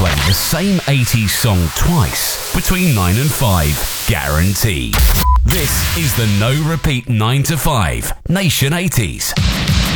play the same 80s song twice between 9 and 5, guaranteed. This is the No Repeat 9 to 5 Nation 80s.